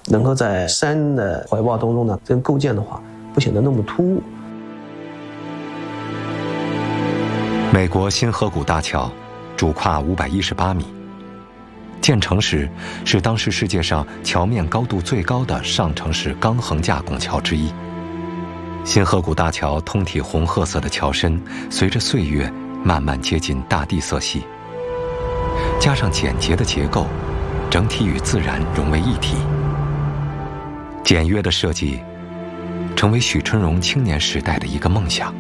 能够在山的怀抱当中呢，这个构建的话不显得那么突兀。 美国新河谷大桥主跨518米，建成时是当时世界上桥面高度最高的上承式钢横架拱桥之一。新河谷大桥通体红褐色的桥身，随着岁月慢慢接近大地色系，加上简洁的结构，整体与自然融为一体。简约的设计，成为许春荣青年时代的一个梦想。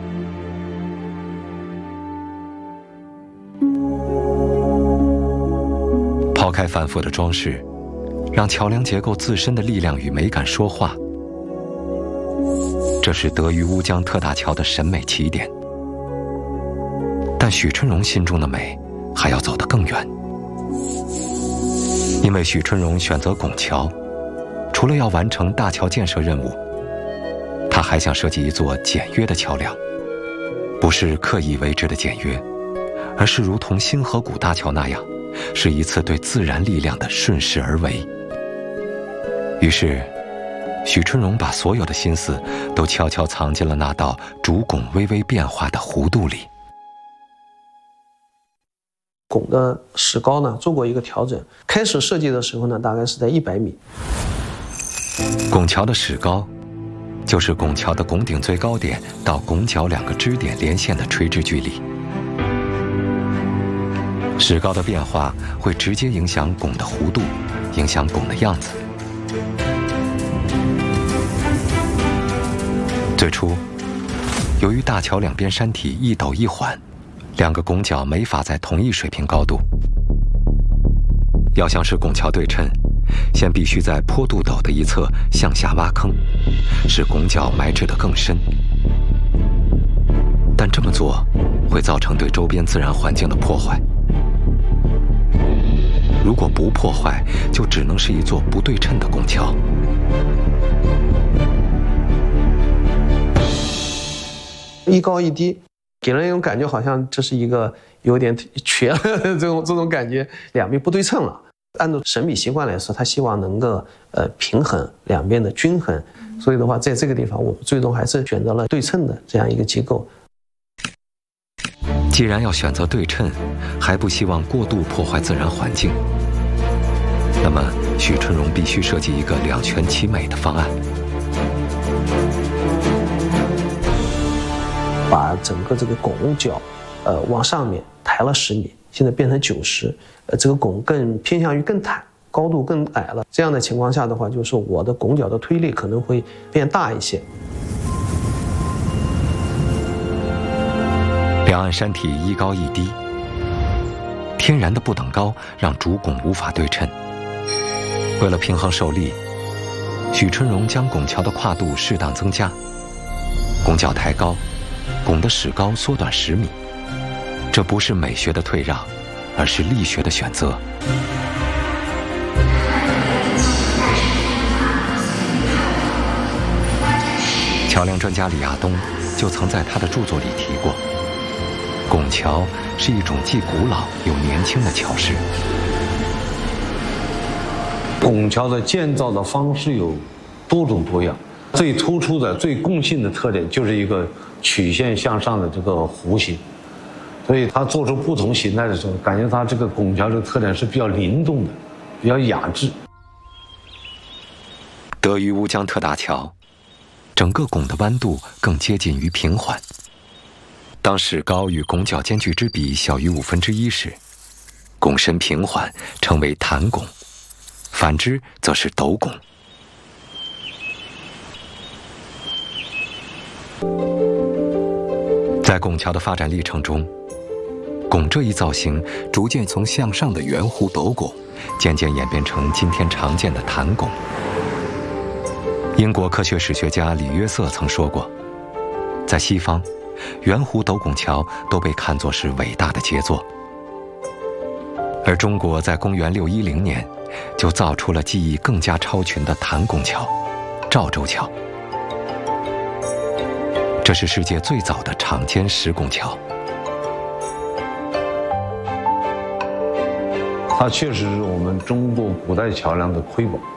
抛开繁复的装饰，让桥梁结构自身的力量与美感说话，这是德于乌江特大桥的审美起点。但许春荣心中的美还要走得更远，因为许春荣选择拱桥，除了要完成大桥建设任务，他还想设计一座简约的桥梁，不是刻意为之的简约，而是如同新河谷大桥那样，是一次对自然力量的顺势而为。于是许春荣把所有的心思都悄悄藏进了那道主拱微微变化的弧度里。 拱的石膏呢做过一个调整，开始设计的时候呢大概是在100米。 拱桥的石膏就是拱桥的拱顶最高点到拱角2个支点连线的垂直距离。石膏的变化会直接影响拱的弧度，影响拱的样子。最初，由于大桥两边山体一陡一缓，2个拱角没法在同一水平高度。要想使拱桥对称，先必须在坡度陡的一侧向下挖坑，使拱角埋置得更深。但这么做会造成对周边自然环境的破坏。如果不破坏，就只能是一座不对称的拱桥。 一高一低，给人一种感觉，好像这是一个有点瘸了这种感觉，两边不对称了。按照审美习惯来说，他希望能够平衡两边的均衡，所以的话，在这个地方，我们最终还是选择了对称的这样一个结构。 既然要选择对称，还不希望过度破坏自然环境，那么许春荣必须设计一个两全其美的方案。 把整个这个拱角，往上面抬了10米，现在变成90，这个拱更偏向于更坦，高度更矮了。这样的情况下的话，就是我的拱角的推力可能会变大一些。 两岸山体一高一低，天然的不等高让主拱无法对称。为了平衡受力，许春荣将拱桥的跨度适当增加，拱角抬高，拱的史高缩短10米。这不是美学的退让，而是力学的选择。桥梁专家李亚东就曾在他的著作里提过，拱桥是一种既古老又年轻的桥式。 拱桥的建造的方式有多种多样，最突出的、最共性的特点就是一个曲线向上的这个弧形。所以它做出不同形态的时候，感觉它这个拱桥的特点是比较灵动的，比较雅致。 德于乌江特大桥，整个拱的弯度更接近于平缓。当史高与拱角间距之比小于1/5时，拱身平缓，称为弹拱；反之则是陡拱。在拱桥的发展历程中，拱这一造型逐渐从向上的圆弧陡拱，渐渐演变成今天常见的弹拱。英国科学史学家李约瑟曾说过，在西方，圆弧陡拱桥都被看作是伟大的杰作，而中国在公元610年就造出了技艺更加超群的弹拱桥——赵州桥。这是世界最早的长尖石拱桥。 它确实是我们中国古代桥梁的瑰宝。